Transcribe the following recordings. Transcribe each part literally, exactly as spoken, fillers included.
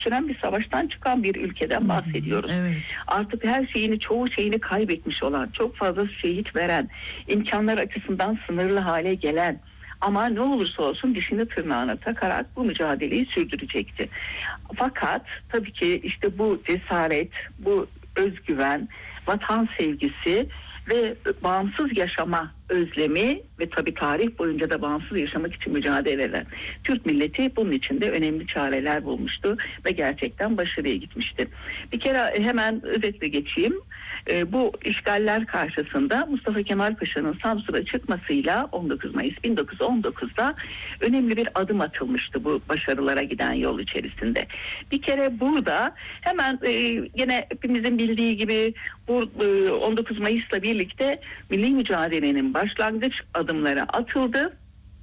süren bir savaştan çıkan bir ülkeden bahsediyoruz. Evet. Artık her şeyini, çoğu şeyini kaybetmiş olan, çok fazla şehit veren, imkanlar açısından sınırlı hale gelen, ama ne olursa olsun dişini tırnağına takarak bu mücadeleyi sürdürecekti. Fakat tabii ki işte bu cesaret, bu özgüven, vatan sevgisi ve bağımsız yaşama özlemi ve tabii tarih boyunca da bağımsız yaşamak için mücadele eden Türk milleti bunun için de önemli çareler bulmuştu ve gerçekten başarıya gitmişti. Bir kere hemen özetle geçeyim. E, bu işgaller karşısında Mustafa Kemal Paşa'nın Samsun'a çıkmasıyla on dokuz Mayıs bin dokuz yüz on dokuzda önemli bir adım atılmıştı bu başarılara giden yol içerisinde. Bir kere burada hemen e, yine hepimizin bildiği gibi bu e, on dokuz Mayıs'la birlikte milli mücadelenin başlangıç adımları atıldı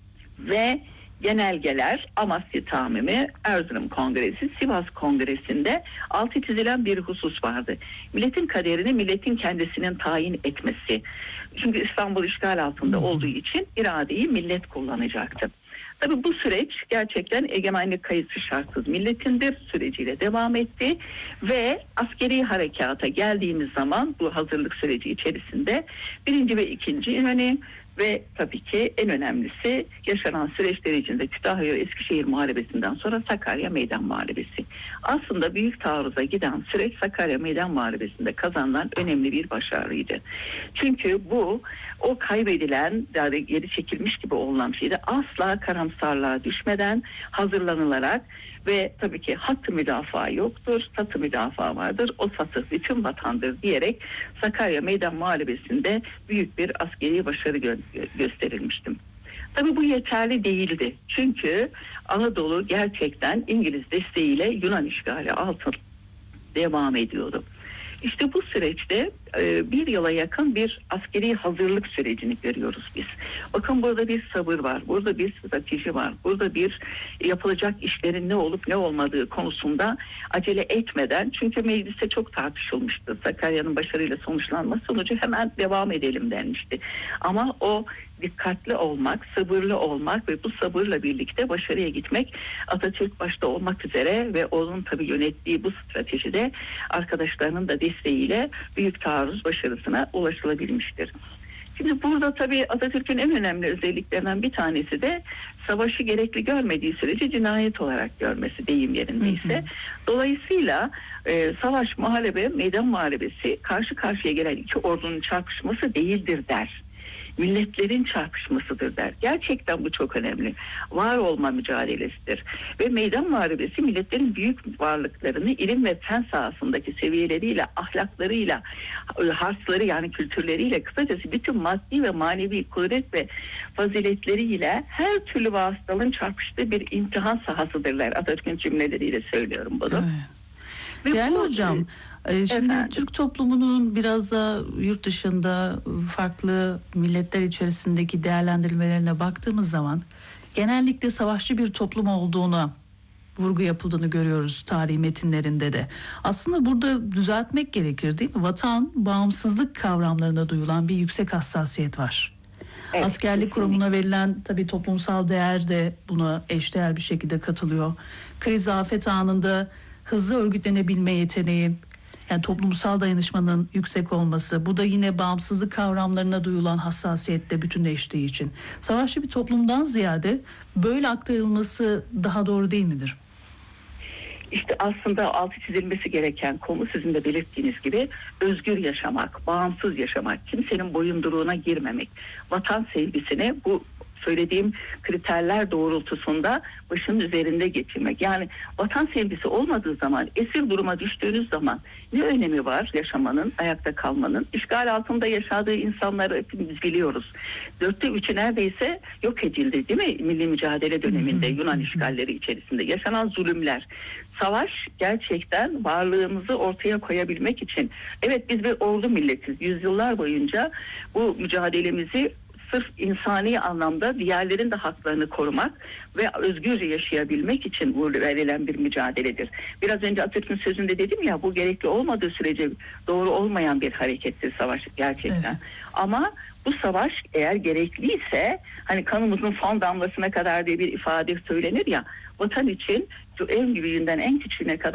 ve genelgeler, Amasya Tamimi, Erzurum Kongresi, Sivas Kongresi'nde altı çizilen bir husus vardı. Milletin kaderini milletin kendisinin tayin etmesi. Çünkü İstanbul işgal altında olduğu için iradeyi millet kullanacaktı. Tabii bu süreç gerçekten egemenlik kayıtsız şartsız milletindir süreciyle devam etti ve askeri harekata geldiğimiz zaman bu hazırlık süreci içerisinde birinci ve ikinci İnönü ve tabii ki en önemlisi yaşanan süreçler içinde Kütahya ve Eskişehir Muharebesi'nden sonra Sakarya Meydan Muharebesi. Aslında büyük taarruza giden süreç Sakarya Meydan Muharebesi'nde kazanılan önemli bir başarıydı. Çünkü bu o kaybedilen, yani geri çekilmiş gibi olunan şeyde asla karamsarlığa düşmeden hazırlanılarak ve tabii ki hattı müdafaa yoktur, satı müdafaa vardır, o satı bütün vatandır diyerek Sakarya Meydan Muharebesi'nde büyük bir askeri başarı gö- gösterilmişti. Tabii bu yeterli değildi. Çünkü Anadolu gerçekten İngiliz desteğiyle Yunan işgali altında devam ediyordu. İşte bu süreçte e, bir yıla yakın bir askeri hazırlık sürecini görüyoruz biz. Bakın burada bir sabır var, burada bir strateji var, burada bir yapılacak işlerin ne olup ne olmadığı konusunda acele etmeden, çünkü mecliste çok tartışılmıştı. Sakarya'nın başarıyla sonuçlanması sonucu hemen devam edelim denmişti. Ama o dikkatli olmak, sabırlı olmak ve bu sabırla birlikte başarıya gitmek, Atatürk başta olmak üzere ve onun tabii yönettiği bu stratejide arkadaşlarının da desteğiyle büyük taarruz başarısına ulaşılabilmiştir. Şimdi burada tabii Atatürk'ün en önemli özelliklerinden bir tanesi de savaşı gerekli görmediği sürece cinayet olarak görmesi, deyim yerindeyse. Hı hı. Dolayısıyla e, savaş, muharebe, meydan muharebesi karşı karşıya gelen iki ordunun çarpışması değildir der. Milletlerin çarpışmasıdır der. Gerçekten bu çok önemli. Var olma mücadelesidir. Ve meydan muharebesi milletlerin büyük varlıklarını ilim ve fen sahasındaki seviyeleriyle, ahlaklarıyla, harsları yani kültürleriyle, kısacası bütün maddi ve manevi kudret ve faziletleriyle her türlü vasıtalığın çarpıştığı bir imtihan sahasıdırlar. Atatürk'ün cümleleriyle söylüyorum bunu. Evet. Değerli bu, hocam, şimdi efendim, Türk toplumunun biraz da yurt dışında farklı milletler içerisindeki değerlendirmelerine baktığımız zaman genellikle savaşçı bir toplum olduğuna vurgu yapıldığını görüyoruz tarihi metinlerinde de. Aslında burada düzeltmek gerekir değil mi? Vatan, bağımsızlık kavramlarına duyulan bir yüksek hassasiyet var. Evet, askerlik kurumuna verilen tabii toplumsal değer de buna eşdeğer bir şekilde katılıyor. Kriz, afet anında hızlı örgütlenebilme yeteneği, yani toplumsal dayanışmanın yüksek olması, bu da yine bağımsızlık kavramlarına duyulan hassasiyetle bütünleştiği için savaşçı bir toplumdan ziyade böyle aktarılması daha doğru değil midir? İşte aslında altı çizilmesi gereken konu sizin de belirttiğiniz gibi özgür yaşamak, bağımsız yaşamak, kimsenin boyunduruğuna girmemek, vatan sevgisine bu söylediğim kriterler doğrultusunda başının üzerinde getirmek. Yani vatan sevgisi olmadığı zaman, esir duruma düştüğünüz zaman ne önemi var yaşamanın, ayakta kalmanın? İşgal altında yaşadığı insanları hepimiz biliyoruz. Dörtte üçü neredeyse yok edildi değil mi? Milli mücadele döneminde Yunan işgalleri içerisinde yaşanan zulümler. Savaş gerçekten varlığımızı ortaya koyabilmek için. Evet, biz bir ordu milletiz. Yüzyıllar boyunca bu mücadelemizi sırf insani anlamda diğerlerin de haklarını korumak ve özgürce yaşayabilmek için verilen bir mücadeledir. Biraz önce Atatürk'ün sözünde dedim ya, bu gerekli olmadığı sürece doğru olmayan bir harekettir savaş gerçekten. Evet. Ama bu savaş eğer gerekliyse, hani kanımızın son damlasına kadar diye bir ifade söylenir ya, vatan için en büyüğünden en küçüğüne kadar